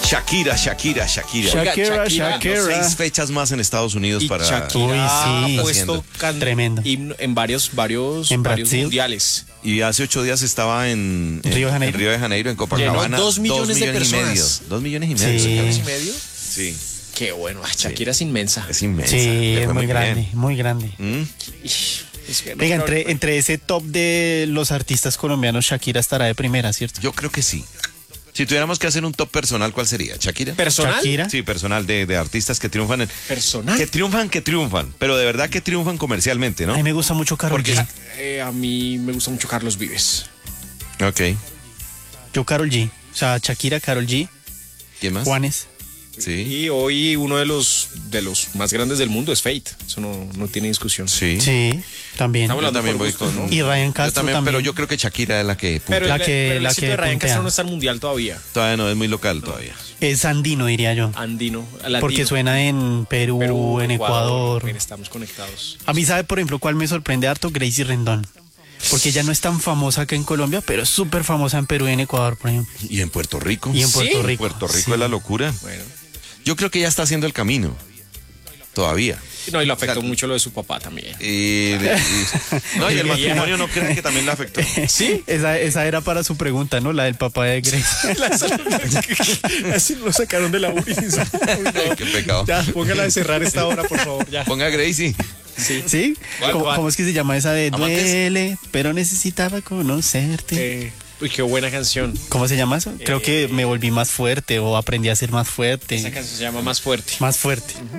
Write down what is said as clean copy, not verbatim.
Shakira. Shakira. 6 fechas más en Estados Unidos Y para... Shakira Uy, sí. ha puesto Tremendo. himno en varios En Brasil. mundiales. Y hace 8 días estaba en Río de Janeiro. en Río de Janeiro, en Copacabana. Llenó 2 millones de personas. 2 millones y Sí. medio. 2 millones y medio. Sí, Qué bueno, Shakira es inmensa. es inmensa. Sí, Le es fue muy grande, bien. muy grande. Es que no Venga, creo- entre ese top de los artistas colombianos, Shakira estará de primera, ¿cierto? Yo creo que sí. Si tuviéramos que hacer un top personal, ¿cuál sería? ¿Shakira? ¿Personal? Shakira. Sí, personal de artistas que triunfan. ¿Personal? Que triunfan, pero de verdad que triunfan comercialmente, ¿no? A mí me gusta mucho Karol Porque- G. A mí me gusta mucho Carlos Vives. Ok. Yo Karol G. O sea, Shakira, Karol G, ¿Quién más? Juanes. Sí. Y hoy uno de los más grandes del mundo es Fate. Eso no tiene discusión. Sí. Sí, también. Estamos Yo hablando también por voy gustos, con... ¿no? Y Ryan Yo Castro también, también. pero yo creo que Shakira es la que... Pero, La que- el la éxito que de Ryan puntea. Castro no está en mundial todavía. Todavía no, es muy local todavía. Es andino, diría yo. Andino, latino. Porque suena en Perú, en Ecuador. Bien, estamos conectados. A mí, ¿sabe, por ejemplo, cuál me sorprende harto? Gracie Rendón. Porque ella no es tan famosa acá en Colombia, pero es súper famosa en Perú y en Ecuador, por ejemplo. Y en Puerto Rico. Y en Sí, Puerto Rico. Puerto Rico Sí. es la locura. Bueno. Yo creo que ya está haciendo el camino. Todavía. No, y lo afectó O sea, mucho lo de su papá también. No, y el matrimonio no creen que también le afectó. Sí, esa era para su pregunta, ¿no? La del papá de Gracie. Así lo sacaron de la URI. Qué pecado. Ya, póngala de cerrar esta hora, por favor. Ya. Ponga a Gracie. ¿Sí? ¿Cuál, ¿Cómo, cuál? cómo es que se llama esa de ¿Amantes? duele, pero necesitaba conocerte? Uy, qué buena canción. ¿Cómo se llama eso? Creo que me volví más fuerte o aprendí a ser más fuerte. Esa canción se llama Más Fuerte. Más fuerte.